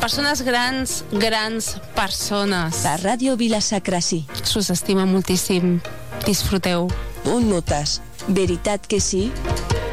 Persones grans, grans persones. La ràdio Vila-sacra sí. S'us estima moltíssim. Disfruteu. Un notes. Veritat que sí?